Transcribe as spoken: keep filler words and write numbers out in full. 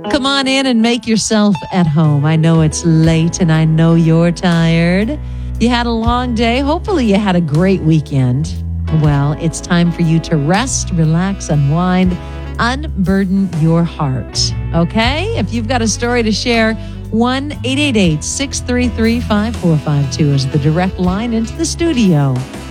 Come on in and make yourself at home. I know it's late and I know you're tired. You had a long day. Hopefully you had a great weekend. Well, it's time for you to rest, relax, unwind, unburden your heart. Okay? If you've got a story to share, one eight eight eight, six three three, five four five two is the direct line into the studio.